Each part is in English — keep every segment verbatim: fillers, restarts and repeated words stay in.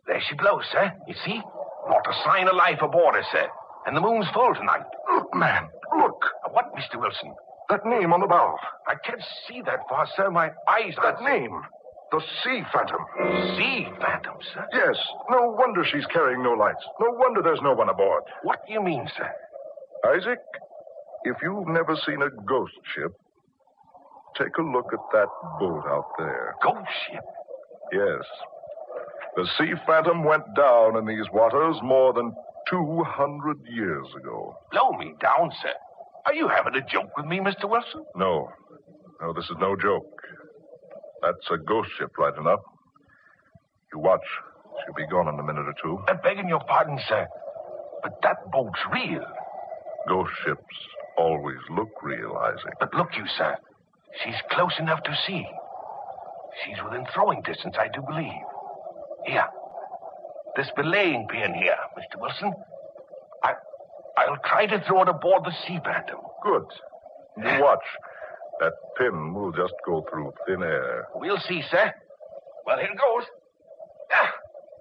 There she blows, sir. You see? Not a sign of life aboard her, sir. And the moon's full tonight. Look, man, look. What, Mister Wilson? That name on the bow. I can't see that far, sir. My eyes are... That name. The Sea Phantom. Sea Phantom, sir? Yes. No wonder she's carrying no lights. No wonder there's no one aboard. What do you mean, sir? Isaac, if you've never seen a ghost ship, take a look at that boat out there. Ghost ship? Yes. The Sea Phantom went down in these waters more than two hundred years ago. Blow me down, sir. Are you having a joke with me, Mister Wilson? No. No, this is no joke. That's a ghost ship, right enough. You watch. She'll be gone in a minute or two. I'm begging your pardon, sir. But that boat's real. Ghost ships always look real, Isaac. But look you, sir. She's close enough to see. She's within throwing distance, I do believe. Here. This belaying pin here, Mister Wilson. I, I'll try to throw it aboard the Sea Phantom. Good. You watch. That pin will just go through thin air. We'll see, sir. Well, here goes. Ah.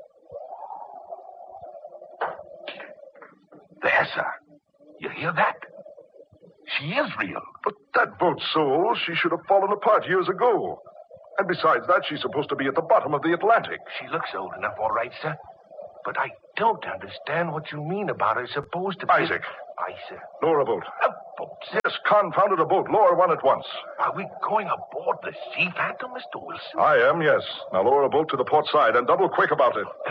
There, sir. You hear that? She is real. But that boat's so old, she should have fallen apart years ago. And besides that, she's supposed to be at the bottom of the Atlantic. She looks old enough, all right, sir. But I don't understand what you mean about her supposed to be... Isaac. Aye, sir. Lower a boat. A boat, sir? Yes, confounded a boat. Lower one at once. Are we going aboard the Sea Phantom, Mister Wilson? I am, yes. Now lower a boat to the port side and double quick about it. Uh,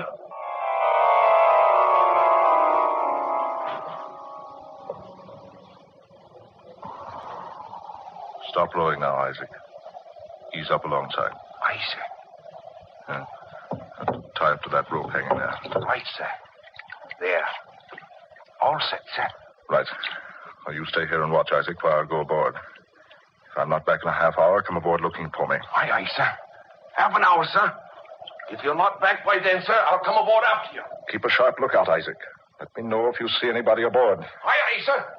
Stop rowing now, Isaac. Ease up alongside. Aye, sir. Yeah. Tie up to that rope hanging there. Right, sir. There. All set, sir. Right. Well, you stay here and watch, Isaac, while I go aboard. If I'm not back in a half hour, come aboard looking for me. Aye, aye, sir. Half an hour, sir. If you're not back by then, sir, I'll come aboard after you. Keep a sharp lookout, Isaac. Let me know if you see anybody aboard. Aye, aye, sir.